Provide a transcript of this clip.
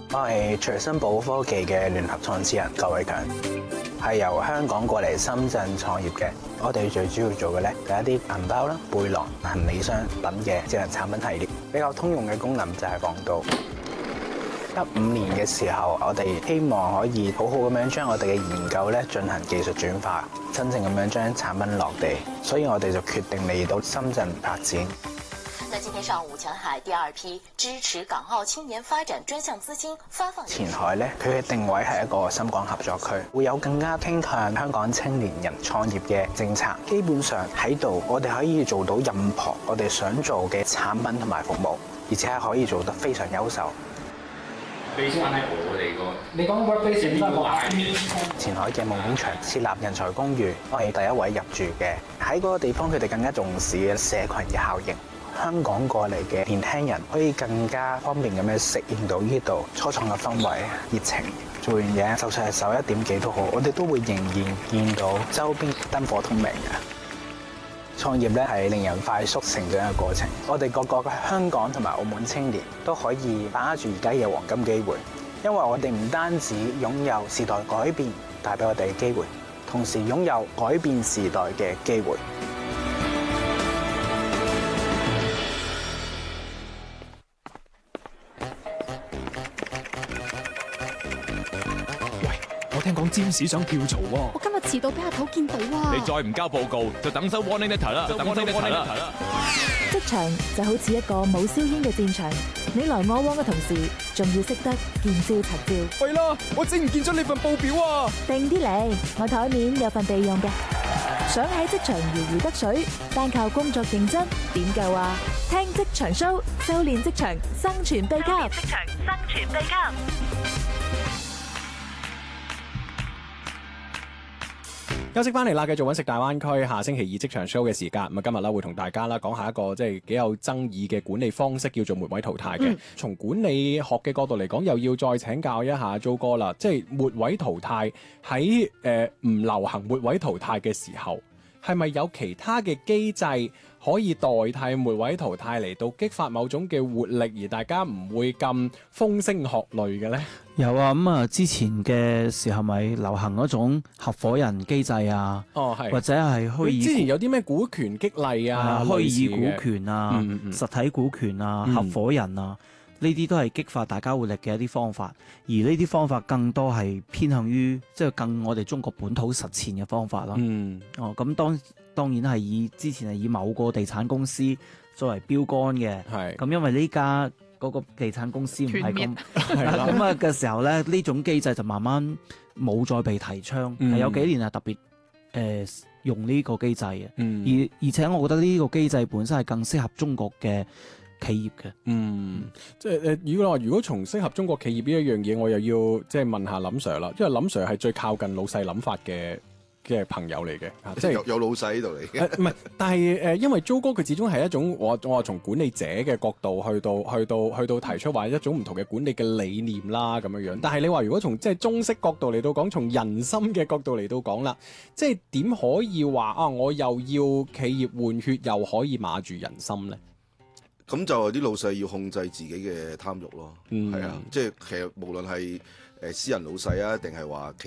我係隨身寶科技嘅聯合創始人郭偉強，係由香港過嚟深圳創業嘅。我哋最主要做嘅咧，係一啲銀包啦、背囊、行李箱等嘅智能產品系列。比較通用嘅功能就係防盜。15年嘅時候，我哋希望可以好好咁樣將我哋嘅研究咧進行技術轉化，真正咁樣將產品落地。所以我哋就決定嚟到深圳發展。 那今天上午，前海第二批支持港澳青年發展專項資金發放。 前海咧，佢嘅定位係一個深港合作區，會有更加傾向香港青年人創業嘅政策。基本上喺度，我哋可以做到任何我哋想做嘅產品同埋服務，而且係可以做得非常優秀。 你先喺我哋個， 你講 workplace 邊個？ 前海嘅夢工場設立人才公寓，我係第一位入住嘅。喺嗰個地方，佢哋更加重視嘅社群嘅效應。香港過嚟嘅年輕人可以更加方便咁樣適應到呢度初創嘅氛圍、熱情。做完嘢，就算係11點幾都好，我哋都會仍然見到周邊燈火通明嘅。創業咧係令人快速成長嘅過程。我哋個個香港同埋澳門青年都可以把握住而家嘅黃金機會，因為我哋唔單止擁有時代改變帶俾我哋嘅機會，同時擁有改變時代嘅機會。 我聽講占士想跳槽喎。 我今日遲到俾阿頭見到啊！ 你再唔交報告，就等收 warning letter 啦， 職場就好似一個冇硝煙嘅戰場，你來我往嘅同時，仲要識得見招拆招。 喂啦，我整唔見咗你份報表啊！ 定啲嚟，我台面有份備用嘅。想喺職場如魚得水，單靠工作認真點夠啊？聽職場 show， 修煉職場生存秘笈。職場生存秘笈。 休息翻嚟啦，繼續揾食大灣區。下星期二職場 show 嘅時間，咁啊今日啦會同大家啦講下一個即係幾有爭議嘅管理方式，叫做末位淘汰嘅。從管理學嘅角度嚟講，又要再請教一下租哥啦。即係末位淘汰喺唔流行末位淘汰嘅時候，係咪有其他嘅機制可以代替末位淘汰嚟到激發某種嘅活力，而大家唔會咁風聲鶴唳嘅呢？ 有啊，之前嘅時候咪流行嗰種合夥人機制啊，或者係虛擬。 之前有啲咩股權激勵啊， 虛擬股權啊，實體股權啊，合夥人啊，呢啲都係激發大家活力嘅一啲方法。而呢啲方法更多係偏向於即係更我哋中國本土實踐嘅方法咯。咁當然係之前係以某個地產公司作為標杆嘅。咁因為呢家嗰個地產公司唔係咁咁嘅時候咧，呢種機制就慢慢冇再被提倡。係有幾年係特別用呢個機制嘅。而且我覺得呢個機制本身係更適合中國嘅企業嘅。 即係如果從適合中國企業呢一樣嘢，我又要即係問下林 Sir 啦，因為林 Sir 係最靠近老細諗法嘅朋友嚟嘅，即係有老細喺度嚟嘅。 唔係，但係因為租哥佢始終係一種我話從管理者嘅角度去到提出話一種唔同嘅管理嘅理念啦咁樣樣。但係你話如果從即係中式角度嚟到講，從人心嘅角度嚟到講啦，即係點可以話啊？我又要企業換血，又可以馬住人心咧？ 咁就啲老細要控制自己嘅貪慾咯。係啊，即係其實無論係私人老細啊，定係話企